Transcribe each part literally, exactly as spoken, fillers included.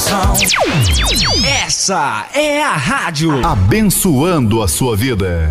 coração. Essa é a rádio abençoando a sua vida.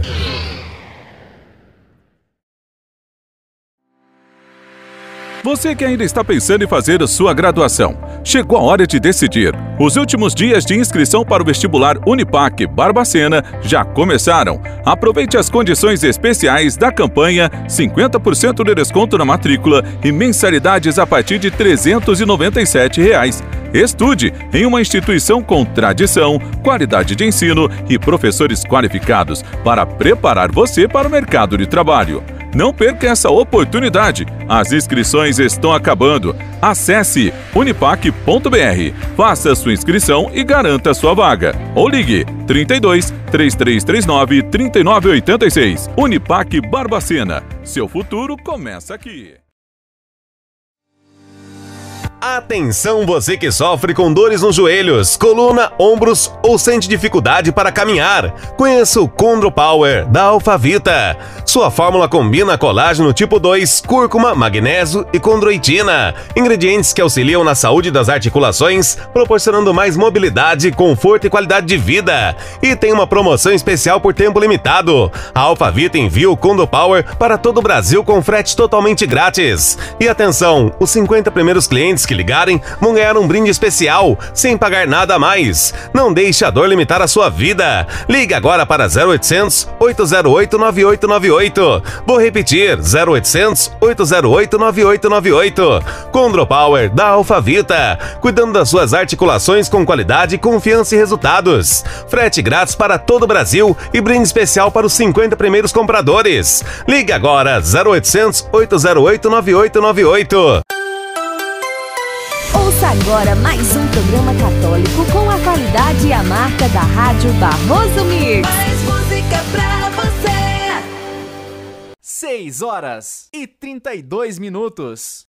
Você que ainda está pensando em fazer a sua graduação, chegou a hora de decidir. Os últimos dias de inscrição para o vestibular Unipac Barbacena já começaram. Aproveite as condições especiais da campanha, cinquenta por cento de desconto na matrícula e mensalidades a partir de trezentos e noventa e sete reais. Estude em uma instituição com tradição, qualidade de ensino e professores qualificados para preparar você para o mercado de trabalho. Não perca essa oportunidade. As inscrições estão acabando. Acesse unipac ponto br, faça sua inscrição e garanta sua vaga. Ou ligue trinta e dois, três três três nove, trinta e nove oitenta e seis. Unipac Barbacena. Seu futuro começa aqui. Atenção você que sofre com dores nos joelhos, coluna, ombros ou sente dificuldade para caminhar. Conheça o Condro Power da Alphavita. Sua fórmula combina colágeno tipo dois, cúrcuma, magnésio e condroitina. Ingredientes que auxiliam na saúde das articulações, proporcionando mais mobilidade, conforto e qualidade de vida. E tem uma promoção especial por tempo limitado. A Alphavita envia o Condro Power para todo o Brasil com frete totalmente grátis. E atenção, os cinquenta primeiros clientes que ligarem vão ganhar um brinde especial, sem pagar nada a mais. Não deixe a dor limitar a sua vida. Ligue agora para zero oitocentos, oito zero oito, nove oito nove oito. Vou repetir, zero oitocentos, oito zero oito, nove oito nove oito. Condro Power da Alphavita, cuidando das suas articulações com qualidade, confiança e resultados. Frete grátis para todo o Brasil e brinde especial para os cinquenta primeiros compradores. Ligue agora, zero oitocentos, oito zero oito, nove oito nove oito. Ouça agora mais um programa católico com a qualidade e a marca da Rádio Barroso Mix. Mais música pra você. seis horas e trinta e dois minutos.